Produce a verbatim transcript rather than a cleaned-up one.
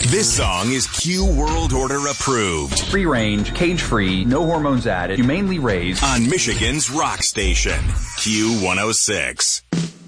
This song is Q World Order approved. Free range, cage free, no hormones added, humanely raised. On Michigan's rock station, Q one oh six.